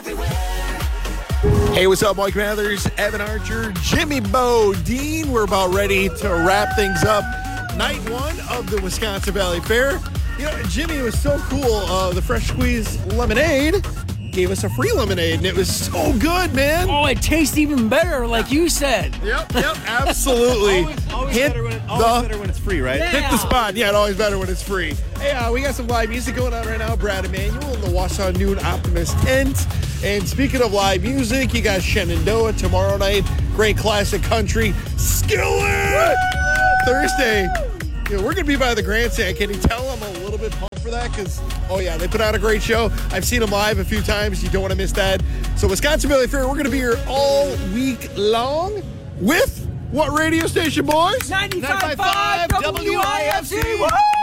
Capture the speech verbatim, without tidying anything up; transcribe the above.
Hey, what's up, Mike Mathers, Evan Archer, Jimmy Bodine. We're about ready to wrap things up. Night one of the Wisconsin Valley Fair. You know, Jimmy, it was so cool. Uh, the Fresh Squeeze lemonade gave us a free lemonade, and it was so good, man. Oh, it tastes even better, like you said. Yep, yep, absolutely. always always, Hit better, when it, always the- better when it's free, right? Yeah. Hit the spot. Yeah, it's always better when it's free. Hey, uh, we got some live music going on right now. Brad Emanuel in the Wausau Noon Optimist tent. And speaking of live music, you got Shenandoah tomorrow night. Great classic country. Skillet! Thursday. You know, we're going to be by the grandstand. Can you tell I'm a little bit pumped for that? Because, oh, yeah, they put out a great show. I've seen them live a few times. You don't want to miss that. So Wisconsin Valley Fair, we're going to be here all week long with what radio station, boys? ninety-five point five W I F C. Woo!